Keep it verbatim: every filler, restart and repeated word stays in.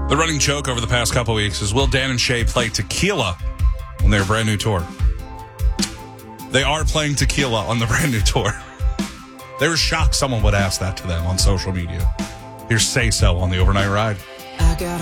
The running joke over the past couple weeks is, will Dan and Shay play Tequila on their brand new tour? They are playing Tequila on the brand new tour. They were shocked someone would ask that to them on social media. Here's Say So on the Overnight Ride. I got